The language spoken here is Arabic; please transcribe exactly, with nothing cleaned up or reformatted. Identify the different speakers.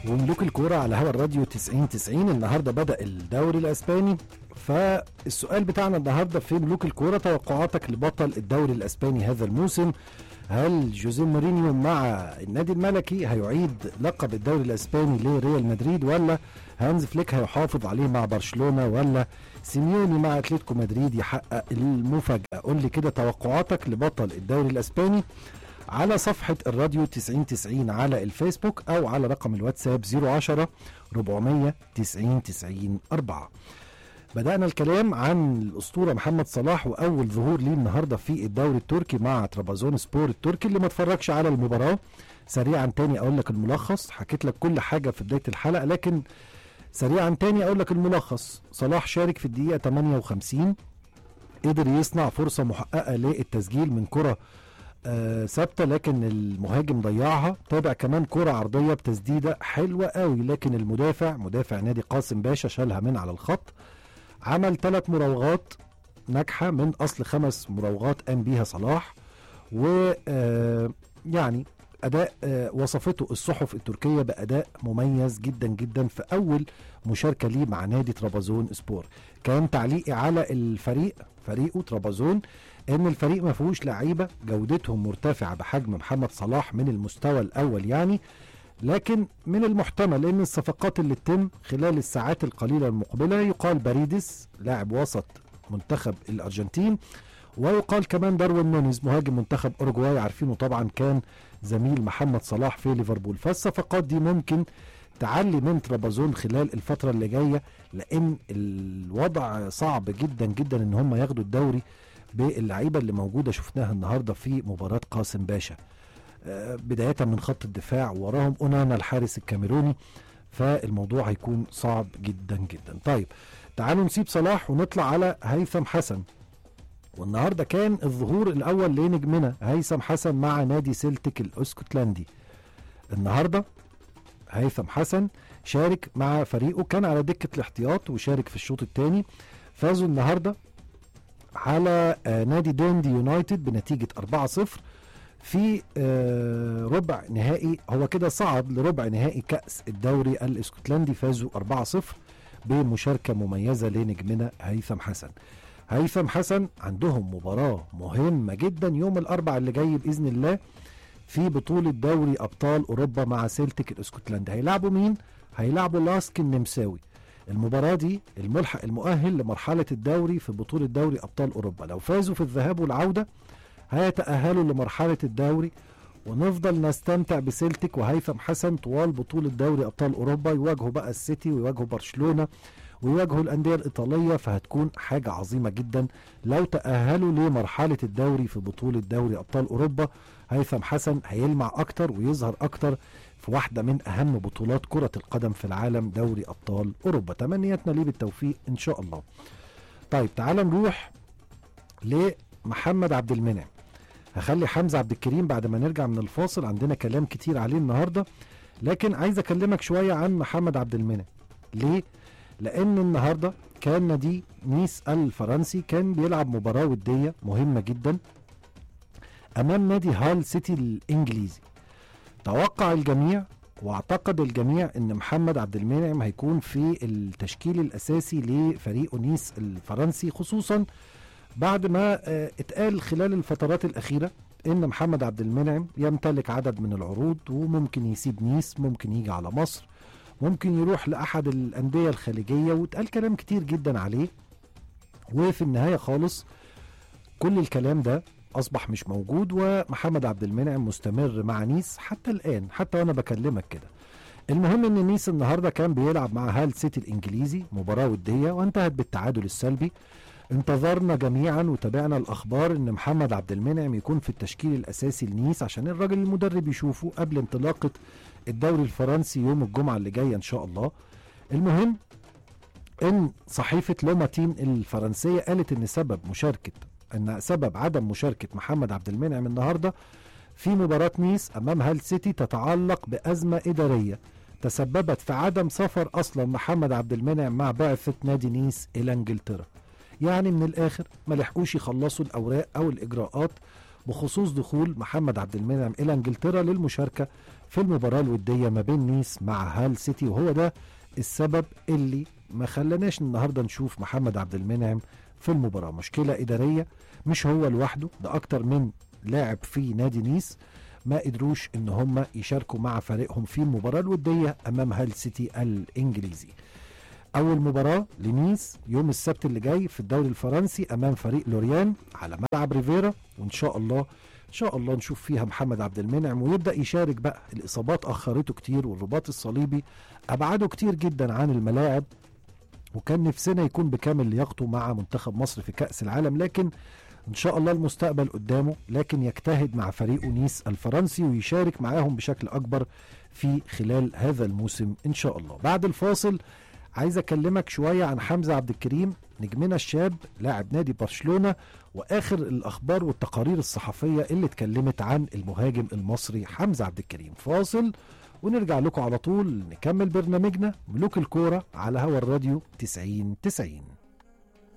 Speaker 1: وملوك الكورة على هوا الراديو تسعين تسعين. النهاردة بدأ الدوري الأسباني، فالسؤال بتاعنا النهاردة في ملوك الكورة: توقعاتك لبطل الدوري الأسباني هذا الموسم؟ هل جوزيه مورينيو مع النادي الملكي هيعيد لقب الدوري الأسباني لريال مدريد، ولا هانز فليك هيحافظ عليه مع برشلونة، ولا سيميوني مع أتلتيكو مدريد يحقق المفاجأة؟ قول لي كده توقعاتك لبطل الدوري الأسباني على صفحة الراديو تسعين تسعين على الفيسبوك أو على رقم الواتساب صفر عشرة أربعمية تسعين تسعين أربعة. بدأنا الكلام عن الأسطورة محمد صلاح وأول ظهور ليه النهاردة في الدوري التركي مع ترابزون سبور التركي. اللي ما اتفرجش على المباراة سريعا تاني أقول لك الملخص، حكيت لك كل حاجة في بداية الحلقة لكن سريعا تاني أقول لك الملخص. صلاح شارك في الدقيقة ثمانية وخمسين، قدر يصنع فرصة محققة للتسجيل من كرة آه ثابته لكن المهاجم ضيعها. تابع كمان كرة عرضيه بتسديده حلوه قوي لكن المدافع مدافع نادي قاسم باشا شالها من على الخط. عمل ثلاث مراوغات ناجحه من اصل خمس مراوغات قام بيها صلاح، و آه يعني اداء آه وصفته الصحف التركيه باداء مميز جدا جدا في اول مشاركه ليه مع نادي ترابزون سبور. كان تعليقي على الفريق فريقه ترابزون ان الفريق ما فيهوش لعيبه جودتهم مرتفعه بحجم محمد صلاح من المستوى الاول يعني، لكن من المحتمل ان الصفقات اللي تتم خلال الساعات القليله المقبله. يقال باريدس لاعب وسط منتخب الارجنتين، ويقال كمان داروين نونيز مهاجم منتخب اوروجواي، عارفينه طبعا كان زميل محمد صلاح في ليفربول. فالصفقات دي ممكن تعلي من ترابزون خلال الفتره اللي جايه، لان الوضع صعب جدا جدا ان هم ياخدوا الدوري باللعيبه اللي موجوده شفناها النهارده في مباراه قاسم باشا، بدايه من خط الدفاع وراهم اونانا الحارس الكاميروني، فالموضوع هيكون صعب جدا جدا. طيب تعالوا نسيب صلاح ونطلع على هيثم حسن. والنهارده كان الظهور الاول لنجمنا هيثم حسن مع نادي سيلتيك الاسكتلندي. النهارده هيثم حسن شارك مع فريقه، كان على دكه الاحتياط وشارك في الشوط الثاني. فازوا النهارده على نادي دوندي يونايتد بنتيجة أربعة صفر في ربع نهائي. هو كده صعد لربع نهائي كأس الدوري الاسكتلندي، فازوا أربعة صفر بمشاركة مميزة لنجمنا هيثم حسن. هيثم حسن عندهم مباراة مهمة جدا يوم الأربع اللي جاي بإذن الله في بطولة دوري أبطال أوروبا مع سيلتيك الاسكتلندي. هيلعبوا مين؟ هيلعبوا لاسك النمساوي. المباراة دي الملحق المؤهل لمرحلة الدوري في بطولة دوري أبطال أوروبا. لو فازوا في الذهاب والعودة هيتأهلوا لمرحلة الدوري، ونفضل نستمتع بسيلتيك وهيثم حسن طوال بطولة دوري أبطال أوروبا. يواجهوا بقى السيتي ويواجهوا برشلونة ويواجهوا الأندية الإيطالية، فهتكون حاجة عظيمة جدا لو تأهلوا لمرحلة الدوري في بطولة دوري أبطال أوروبا. هيثم حسن هيلمع أكتر ويظهر أكتر في واحدة من أهم بطولات كرة القدم في العالم، دوري أبطال أوروبا. تمنياتنا ليه بالتوفيق إن شاء الله. طيب تعال نروح لمحمد عبد المنعم. هخلي حمزة عبد الكريم بعد ما نرجع من الفاصل، عندنا كلام كتير عليه النهاردة، لكن عايز أكلمك شوية عن محمد عبد المنعم. ليه؟ لأن النهاردة كان نادي نيس الفرنسي كان بيلعب مباراة ودية مهمة جدا أمام نادي هال سيتي الإنجليزي. توقع الجميع واعتقد الجميع ان محمد عبد المنعم هيكون في التشكيل الاساسي لفريق نيس الفرنسي، خصوصا بعد ما اتقال خلال الفترات الاخيره ان محمد عبد المنعم يمتلك عدد من العروض وممكن يسيب نيس، ممكن يجي على مصر، ممكن يروح لاحد الانديه الخليجيه، واتقال كلام كتير جدا عليه. وفي النهايه خالص كل الكلام ده أصبح مش موجود، ومحمد عبد المنعم مستمر مع نيس حتى الآن، حتى وأنا بكلمك كده. المهم إن نيس النهاردة كان بيلعب مع هال سيتي الإنجليزي مباراة ودية وانتهت بالتعادل السلبي. انتظرنا جميعا وتابعنا الأخبار إن محمد عبد المنعم يكون في التشكيل الأساسي لنيس عشان الراجل المدرب يشوفه قبل انطلاقة الدوري الفرنسي يوم الجمعة اللي جاية إن شاء الله. المهم إن صحيفة لوماتين الفرنسية قالت إن سبب مشاركة ان سبب عدم مشاركة محمد عبد المنعم النهاردة في مباراة نيس امام هال سيتي تتعلق بازمة ادارية تسببت في عدم سفر اصلا محمد عبد المنعم مع بعثة نادي نيس الى انجلترا. يعني من الاخر ما لحقوش يخلصوا الاوراق او الاجراءات بخصوص دخول محمد عبد المنعم الى انجلترا للمشاركة في المباراة الودية ما بين نيس مع هال سيتي، وهو ده السبب اللي ما خلناش النهاردة نشوف محمد عبد المنعم في المباراة. مشكلة إدارية، مش هو لوحده، ده أكتر من لاعب في نادي نيس ما قدروش ان هم يشاركوا مع فريقهم في المباراة الودية امام هال سيتي الانجليزي. اول مباراة لنيس يوم السبت اللي جاي في الدوري الفرنسي امام فريق لوريان على ملعب ريفيرا، وان شاء الله ان شاء الله نشوف فيها محمد عبد المنعم ويبدأ يشارك بقى. الاصابات اخرته كتير والرباط الصليبي ابعده كتير جدا عن الملاعب، وكان نفسنا يكون بكامل لياقته مع منتخب مصر في كأس العالم، لكن ان شاء الله المستقبل قدامه، لكن يجتهد مع فريقه نيس الفرنسي ويشارك معاهم بشكل اكبر في خلال هذا الموسم ان شاء الله. بعد الفاصل عايز اكلمك شوية عن حمزة عبد الكريم نجمنا الشاب لاعب نادي برشلونة، واخر الاخبار والتقارير الصحفية اللي اتكلمت عن المهاجم المصري حمزة عبد الكريم. فاصل ونرجع لكم على طول نكمل برنامجنا ملوك الكورة على هوا الراديو تسعين تسعين.